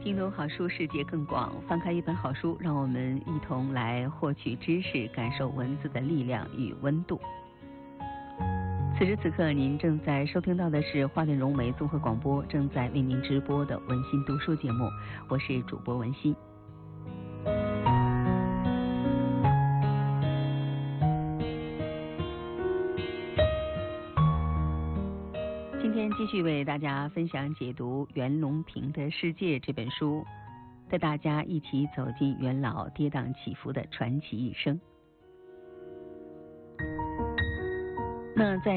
精读好书，世界更广。翻开一本好书，让我们一同来获取知识，感受文字的力量与温度。此时此刻，您正在收听到的是花莲融媒综合广播正在为您直播的文心读书节目，我是主播文心。今天继续为大家分享解读袁隆平的世界这本书，带大家一起走进袁老跌宕起伏的传奇一生。那在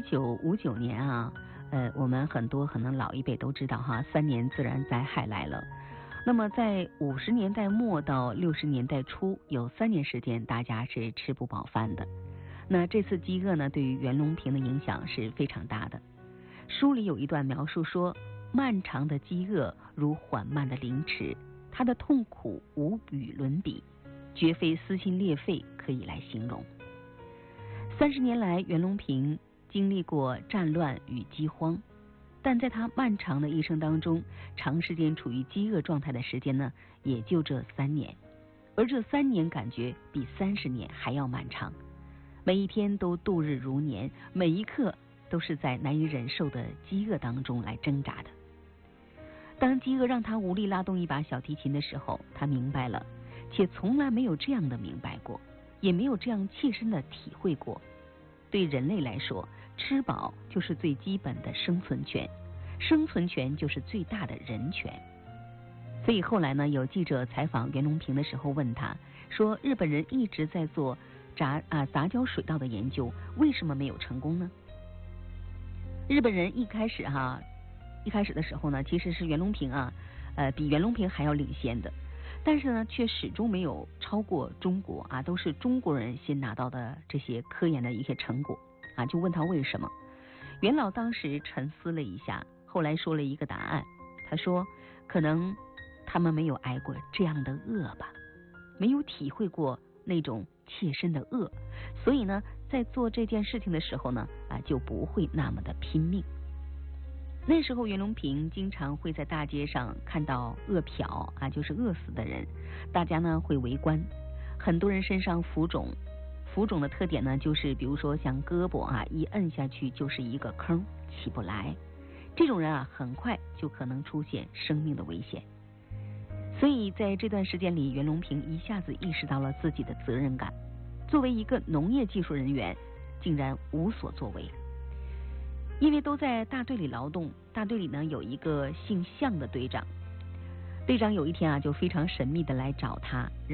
1959年啊，我们很多可能老一辈都知道哈，3年自然灾害来了。那么在50年代末到60年代初，有3年时间大家是吃不饱饭的。那这次饥饿呢，对于袁隆平的影响是非常大的。书里有一段描述说，漫长的饥饿如缓慢的凌迟，他的痛苦无与伦比，绝非撕心裂肺可以来形容。30年来，袁隆平经历过战乱与饥荒，但在他漫长的一生当中，长时间处于饥饿状态的时间呢，也就这3年，而这3年感觉比30年还要漫长，每一天都度日如年，每一刻都是在难以忍受的饥饿当中来挣扎的。当饥饿让他无力拉动一把小提琴的时候，他明白了，且从来没有这样的明白过，也没有这样切身的体会过。对人类来说，吃饱就是最基本的生存权，生存权就是最大的人权。所以后来呢，有记者采访袁隆平的时候问他说，日本人一直在做杂交水稻的研究，为什么没有成功呢？日本人一开始的时候呢，其实是袁隆平比袁隆平还要领先的，但是呢，却始终没有超过中国都是中国人先拿到的这些科研的一些成果就问他为什么。袁老当时沉思了一下，后来说了一个答案，他说，可能他们没有挨过这样的饿吧，没有体会过那种切身的饿，所以呢，在做这件事情的时候呢，就不会那么的拼命。那时候袁隆平经常会在大街上看到饿殍就是饿死的人，大家呢会围观，很多人身上浮肿的特点呢，就是比如说像胳膊一摁下去就是一个坑，起不来，这种人很快就可能出现生命的危险。所以在这段时间里，袁隆平一下子意识到了自己的责任感，作为一个农业技术人员，竟然无所作为。因为都在大队里劳动，大队里呢有一个姓向的队长，队长有一天就非常神秘的来找他，